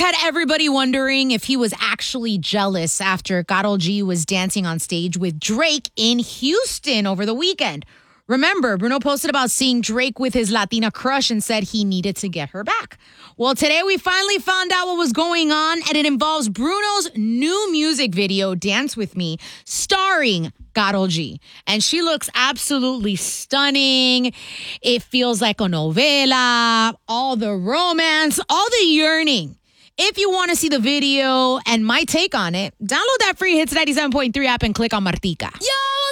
had everybody wondering if he was actually jealous after Karol G was dancing on stage with Drake in Houston over the weekend. Remember, Bruno posted about seeing Drake with his Latina crush and said he needed to get her back. Well, today we finally found out what was going on, and it involves Bruno's new music video, Dance With Me, starring Karol G. And she looks absolutely stunning. It feels like a novela, all the romance, all the yearning. If you want to see the video and my take on it, download that free Hits 97.3 app and click on Martika. Yo!